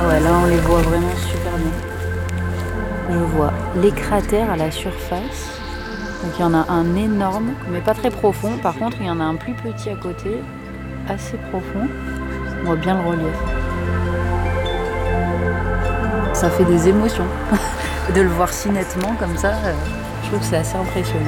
Ouais, là on les voit vraiment super bien. Je vois les cratères à la surface. Donc il y en a un énorme, mais pas très profond. Par contre, il y en a un plus petit à côté, assez profond. On voit bien le relief. Ça fait des émotions. De le voir si nettement comme ça, je trouve que c'est assez impressionnant.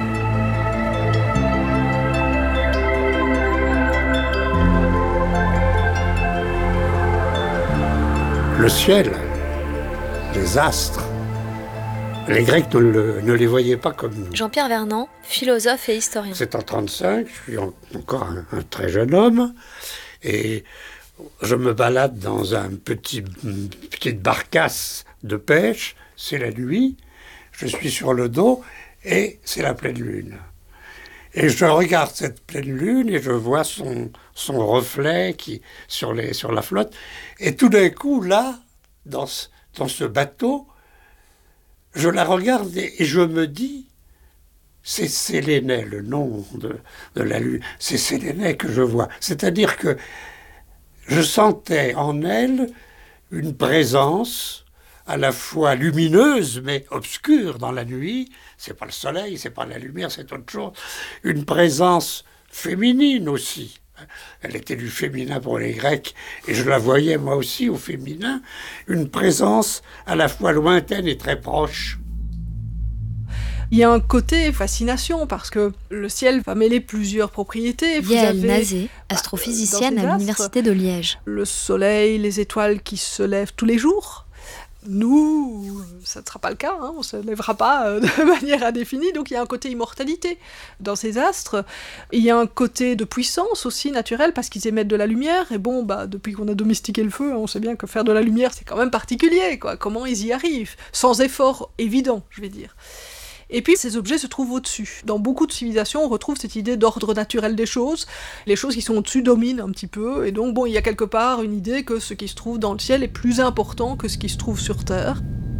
Le ciel, les astres, les Grecs ne les voyaient pas comme nous. Jean-Pierre Vernant, philosophe et historien. C'est en 1935, je suis encore un très jeune homme, et je me balade dans une petite barcasse de pêche, c'est la nuit, je suis sur le dos, et c'est la pleine lune. Et je regarde cette pleine lune et je vois son reflet sur la flotte. Et tout d'un coup, là, dans ce bateau, je la regarde et je me dis, c'est Sélénée, le nom de la lune. C'est Sélénée que je vois. C'est-à-dire que je sentais en elle une présence à la fois lumineuse, mais obscure dans la nuit. C'est pas le soleil, c'est pas la lumière, c'est autre chose. Une présence féminine aussi. Elle était du féminin pour les Grecs, et je la voyais moi aussi au féminin. Une présence à la fois lointaine et très proche. Il y a un côté fascination, parce que le ciel va mêler plusieurs propriétés. Yael Nazé, astrophysicienne à l'université de Liège. Le soleil, les étoiles qui se lèvent tous les jours. Nous, ça ne sera pas le cas, on ne se lèvera pas de manière indéfinie, donc il y a un côté immortalité dans ces astres. Il y a un côté de puissance aussi naturelle, parce qu'ils émettent de la lumière, et bon, depuis qu'on a domestiqué le feu, on sait bien que faire de la lumière, c'est quand même particulier, quoi. Comment ils y arrivent, sans effort évident, je vais dire. Et puis ces objets se trouvent au-dessus. Dans beaucoup de civilisations, on retrouve cette idée d'ordre naturel des choses. Les choses qui sont au-dessus dominent un petit peu, et donc il y a quelque part une idée que ce qui se trouve dans le ciel est plus important que ce qui se trouve sur Terre.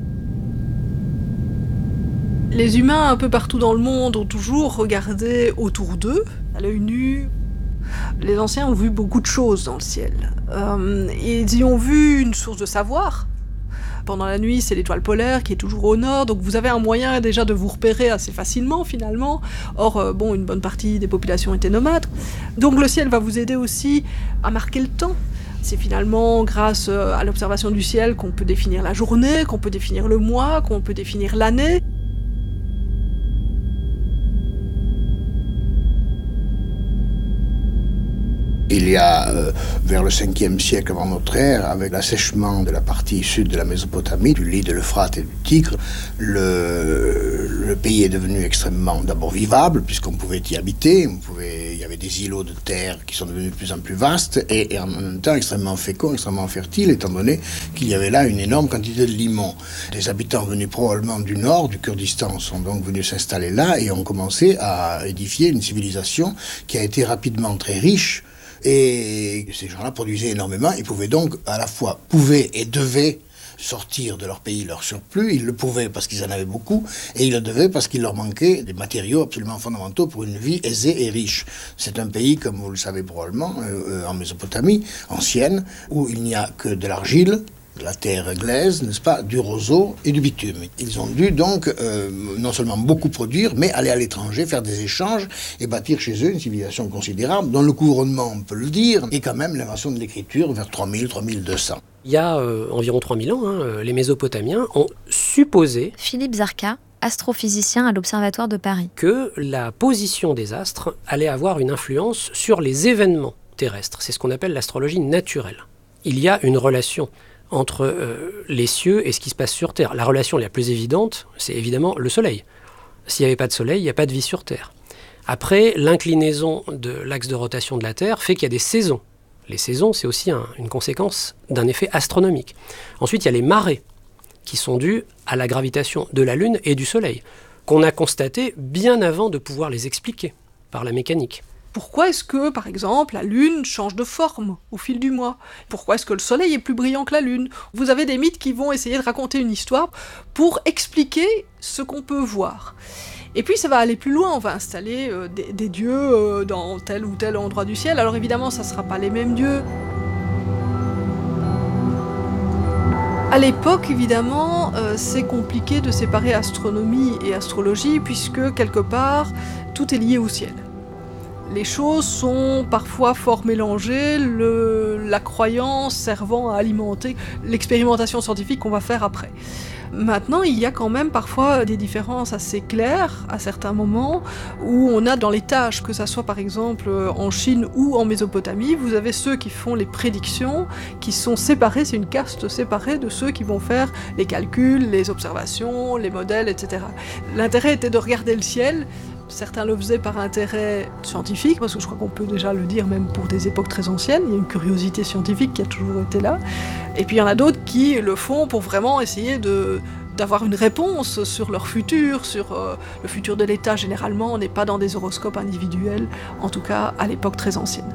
Les humains un peu partout dans le monde ont toujours regardé autour d'eux, à l'œil nu. Les anciens ont vu beaucoup de choses dans le ciel. Ils y ont vu une source de savoir. Pendant la nuit, c'est l'étoile polaire qui est toujours au nord, donc vous avez un moyen déjà de vous repérer assez facilement finalement. Or, une bonne partie des populations étaient nomades. Donc le ciel va vous aider aussi à marquer le temps. C'est finalement grâce à l'observation du ciel qu'on peut définir la journée, qu'on peut définir le mois, qu'on peut définir l'année. Il y a, vers le 5e siècle avant notre ère, avec l'assèchement de la partie sud de la Mésopotamie, du lit de l'Euphrate et du Tigre, le pays est devenu extrêmement d'abord vivable, puisqu'on pouvait y habiter, il y avait des îlots de terre qui sont devenus de plus en plus vastes, et en même temps extrêmement féconds, extrêmement fertiles, étant donné qu'il y avait là une énorme quantité de limon. Les habitants venus probablement du nord, du Kurdistan, sont donc venus s'installer là, et ont commencé à édifier une civilisation qui a été rapidement très riche. Et ces gens-là produisaient énormément, ils pouvaient donc à la fois et devaient sortir de leur pays leur surplus. Ils le pouvaient parce qu'ils en avaient beaucoup, et ils le devaient parce qu'il leur manquait des matériaux absolument fondamentaux pour une vie aisée et riche. C'est un pays, comme vous le savez probablement, en Mésopotamie ancienne, où il n'y a que de l'argile, de la terre glaise, n'est-ce pas, du roseau et du bitume. Ils ont dû donc non seulement beaucoup produire, mais aller à l'étranger, faire des échanges et bâtir chez eux une civilisation considérable, dont le couronnement, on peut le dire, est quand même l'invention de l'écriture vers 3000-3200. Il y a environ 3000 ans, les Mésopotamiens ont supposé... Philippe Zarka, astrophysicien à l'Observatoire de Paris. Que la position des astres allait avoir une influence sur les événements terrestres. C'est ce qu'on appelle l'astrologie naturelle. Il y a une relation entre les cieux et ce qui se passe sur Terre. La relation la plus évidente, c'est évidemment le Soleil. S'il n'y avait pas de Soleil, il n'y a pas de vie sur Terre. Après, l'inclinaison de l'axe de rotation de la Terre fait qu'il y a des saisons. Les saisons, c'est aussi une conséquence d'un effet astronomique. Ensuite, il y a les marées, qui sont dues à la gravitation de la Lune et du Soleil, qu'on a constaté bien avant de pouvoir les expliquer par la mécanique. Pourquoi est-ce que, par exemple, la Lune change de forme au fil du mois ? Pourquoi est-ce que le Soleil est plus brillant que la Lune ? Vous avez des mythes qui vont essayer de raconter une histoire pour expliquer ce qu'on peut voir. Et puis ça va aller plus loin, on va installer des dieux dans tel ou tel endroit du ciel. Alors évidemment, ça ne sera pas les mêmes dieux. À l'époque, évidemment, c'est compliqué de séparer astronomie et astrologie, puisque, quelque part, tout est lié au ciel. Les choses sont parfois fort mélangées, la croyance servant à alimenter l'expérimentation scientifique qu'on va faire après. Maintenant, il y a quand même parfois des différences assez claires à certains moments où on a dans les tâches, que ça soit par exemple en Chine ou en Mésopotamie, vous avez ceux qui font les prédictions, qui sont séparés, c'est une caste séparée de ceux qui vont faire les calculs, les observations, les modèles, etc. L'intérêt était de regarder le ciel. Certains le faisaient par intérêt scientifique, parce que je crois qu'on peut déjà le dire même pour des époques très anciennes, il y a une curiosité scientifique qui a toujours été là. Et puis il y en a d'autres qui le font pour vraiment essayer d'avoir une réponse sur leur futur, sur le futur de l'État. Généralement, on n'est pas dans des horoscopes individuels, en tout cas à l'époque très ancienne.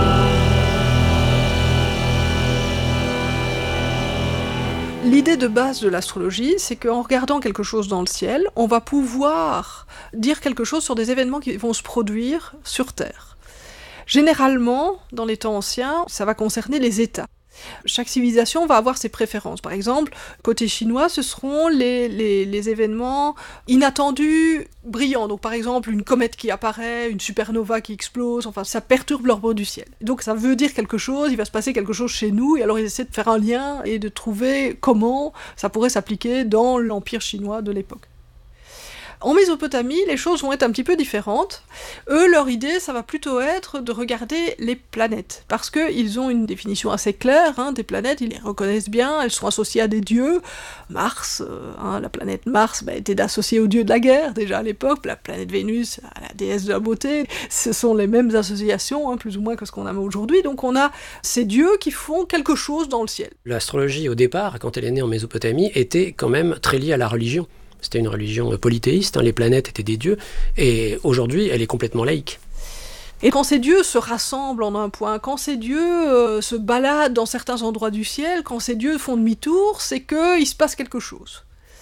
L'idée de base de l'astrologie, c'est qu'en regardant quelque chose dans le ciel, on va pouvoir dire quelque chose sur des événements qui vont se produire sur Terre. Généralement, dans les temps anciens, ça va concerner les États. Chaque civilisation va avoir ses préférences. Par exemple, côté chinois, ce seront les événements inattendus, brillants. Donc par exemple, une comète qui apparaît, une supernova qui explose, enfin ça perturbe l'ordre du ciel. Donc ça veut dire quelque chose, il va se passer quelque chose chez nous, et alors ils essaient de faire un lien et de trouver comment ça pourrait s'appliquer dans l'empire chinois de l'époque. En Mésopotamie, les choses vont être un petit peu différentes. Eux, leur idée, ça va plutôt être de regarder les planètes, parce qu'ils ont une définition assez claire des planètes, ils les reconnaissent bien, elles sont associées à des dieux. Mars, la planète Mars était associée au dieu de la guerre, déjà à l'époque, la planète Vénus, à la déesse de la beauté. Ce sont les mêmes associations, plus ou moins que ce qu'on a aujourd'hui, donc on a ces dieux qui font quelque chose dans le ciel. L'astrologie, au départ, quand elle est née en Mésopotamie, était quand même très liée à la religion. C'était une religion polythéiste, les planètes étaient des dieux, et aujourd'hui, elle est complètement laïque. Et quand ces dieux se rassemblent en un point, quand ces dieux se baladent dans certains endroits du ciel, quand ces dieux font demi-tour, c'est qu'il se passe quelque chose.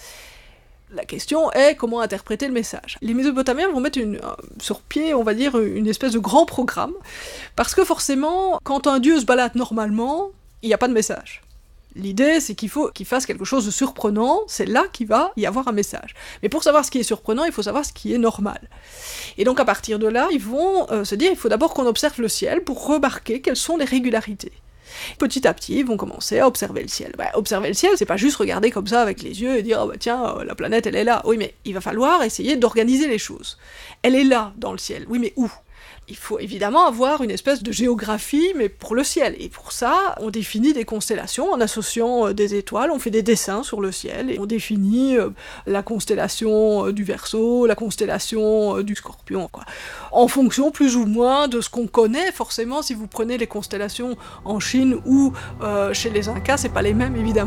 La question est comment interpréter le message. Les Mésopotamiens vont mettre sur pied, on va dire, une espèce de grand programme, parce que forcément, quand un dieu se balade normalement, il n'y a pas de message. L'idée, c'est qu'il faut qu'il fasse quelque chose de surprenant, c'est là qu'il va y avoir un message. Mais pour savoir ce qui est surprenant, il faut savoir ce qui est normal. Et donc à partir de là, ils vont se dire, il faut d'abord qu'on observe le ciel pour remarquer quelles sont les régularités. Petit à petit, ils vont commencer à observer le ciel. Observer le ciel, c'est pas juste regarder comme ça avec les yeux et dire tiens, la planète elle est là. Oui, mais il va falloir essayer d'organiser les choses. Elle est là dans le ciel. Oui, mais où ? Il faut évidemment avoir une espèce de géographie, mais pour le ciel. Et pour ça, on définit des constellations en associant des étoiles, on fait des dessins sur le ciel, et on définit la constellation du Verseau, la constellation du Scorpion, en fonction plus ou moins de ce qu'on connaît. Forcément, si vous prenez les constellations en Chine ou chez les Incas, c'est pas les mêmes, évidemment.